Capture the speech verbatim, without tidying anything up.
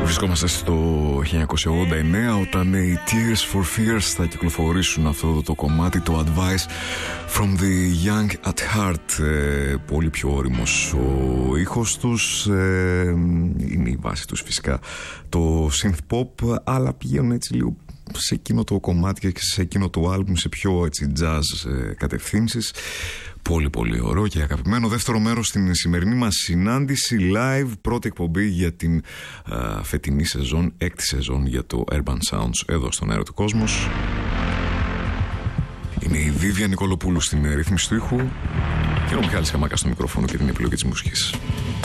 Βρισκόμαστε στο χίλια εννιακόσια ογδόντα εννέα όταν οι Tears for Fears θα κυκλοφορήσουν αυτό το κομμάτι, το Advice from the Young at Heart. ε, Πολύ πιο όριμος ο ήχος τους, ε, είναι η βάση τους φυσικά το synth pop, αλλά πηγαίνουν έτσι λίγο σε εκείνο το κομμάτι και σε εκείνο το άλμπουμ σε πιο έτσι jazz ε, κατευθύνσεις. Πολύ πολύ ωραίο και αγαπημένο. Δεύτερο μέρος στην σημερινή μας συνάντηση live, πρώτη εκπομπή για την α, φετινή σεζόν, έκτη σεζόν για το Urban Sounds εδώ στον Αέρα του Κόσμος. Είναι η Βίβια Νικολοπούλου στην ρύθμιση του ήχου και ο Μιχάλης Καμάκας στο μικρόφωνο και την επιλογή της μουσικής.